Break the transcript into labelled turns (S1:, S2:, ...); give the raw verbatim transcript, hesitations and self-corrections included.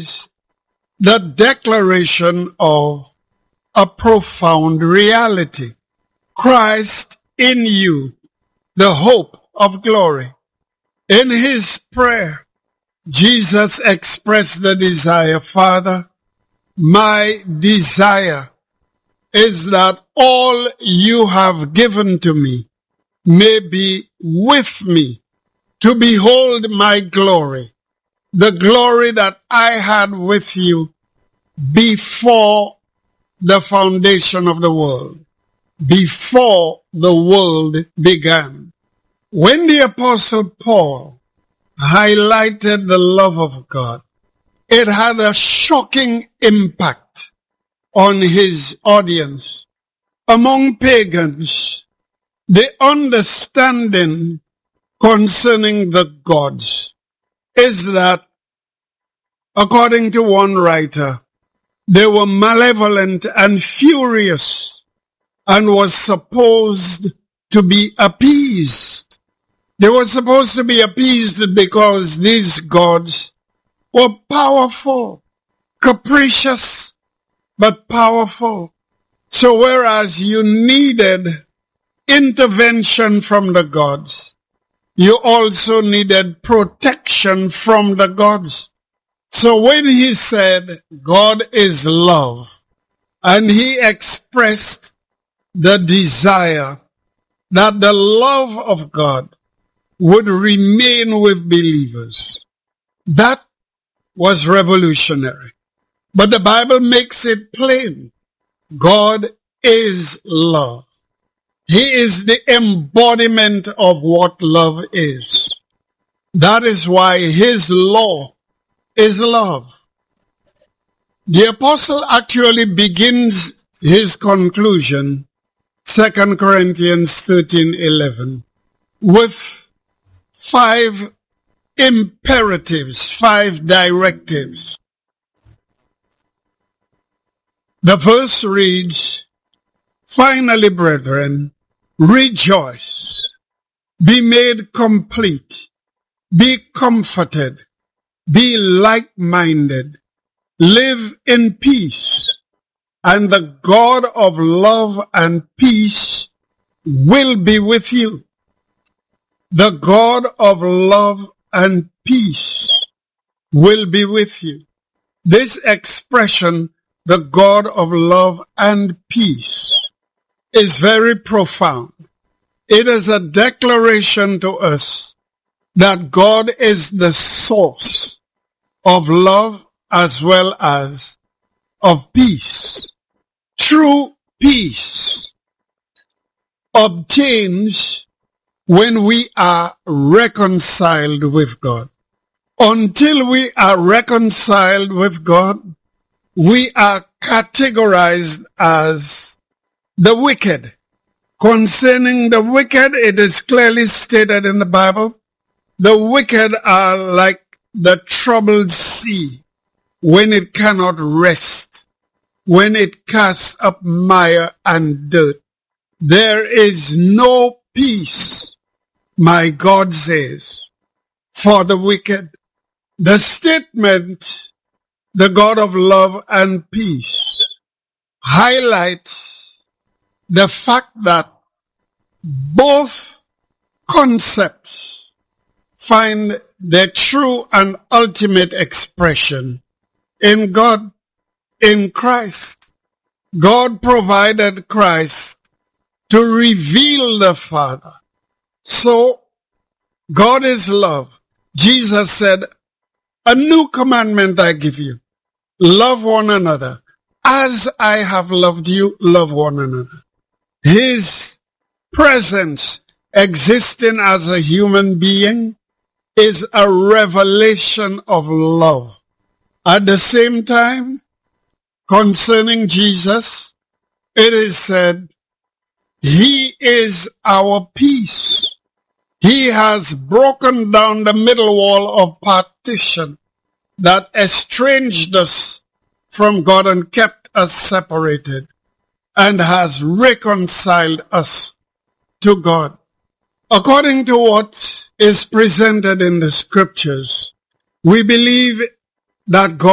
S1: is the declaration of a profound reality. Christ in you, the hope of glory. In his prayer, Jesus expressed the desire, Father, my desire is that all you have given to me may be with me to behold my glory, the glory that I had with you before the foundation of the world, before the world began. When the Apostle Paul highlighted the love of God, it had a shocking impact on his audience. Among pagans, the understanding concerning the gods is that, according to one writer, they were malevolent and furious and was supposed to be appeased. They were supposed to be appeased because these gods were powerful, capricious, but powerful. So whereas you needed intervention from the gods, you also needed protection from the gods. So when he said God is love, and he expressed the desire that the love of God would remain with believers, that was revolutionary. But the Bible makes it plain. God is love. He is the embodiment of what love is. That is why his law is love. The apostle actually begins his conclusion, Second Corinthians thirteen eleven, with five imperatives, five directives. The verse reads, finally, brethren, rejoice, be made complete, be comforted, be like-minded, live in peace, and the God of love and peace will be with you. The God of love and peace will be with you. This expression, the God of love and peace, is very profound. It is a declaration to us that God is the source of love as well as of peace. True peace obtains when we are reconciled with God. Until we are reconciled with God, we are categorized as the wicked. Concerning the wicked, it is clearly stated in the Bible, the wicked are like the troubled sea when it cannot rest, when it casts up mire and dirt. There is no peace, my God says, for the wicked. The statement, the God of love and peace, highlights the fact that both concepts find their true and ultimate expression in God, in Christ. God provided Christ to reveal the Father. So, God is love. Jesus said, a new commandment I give you. Love one another. As I have loved you, love one another. His presence existing as a human being is a revelation of love. At the same time, concerning Jesus, it is said, he is our peace. He has broken down the middle wall of partition that estranged us from God and kept us separated, and has reconciled us to God. According to what is presented in the scriptures, we believe that God